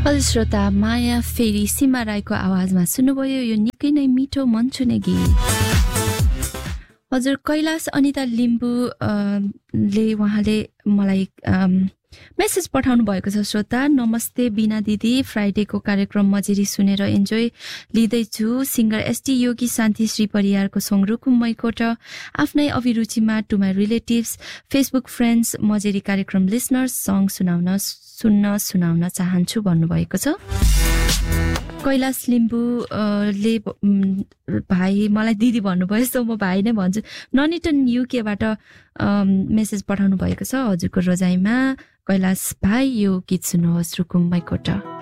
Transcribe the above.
हजुर श्रोता, माया फेरि सीमा राईको आवाजमा सुन्नुभयो यो निकै नै मिठो मन छुने गीत। हजुर कैलाश अनिता लिम्बू ले उहाँले मलाई मेसेज पठाउनु भएको छ। श्रोता नमस्ते बिना दिदी, फ्राइडेको कार्यक्रम मजेरी सुनेर इन्जोय लिँदैछु। सिङ्गर एसटी योगी शान्ति श्री परियारको सङ रुकुम मैकोट आफ्नै अभिरुचिमा to my relatives Facebook friends मजेरी कार्यक्रम लिसनर्स सङ सुनाउन चाहन्छु भन्नुभएको छ। कैलाश लिम्बू ले भाइ मलाई दिदी भन्नुभयो, सो म भाइ नै भन्छु। ननिटन युकेबाट मेसेज पठाउनु भएको छ। हजुरको रोजाइमा कैलाश भाइ यो गीत सुन्नुहोस् रुकुम मैकोट।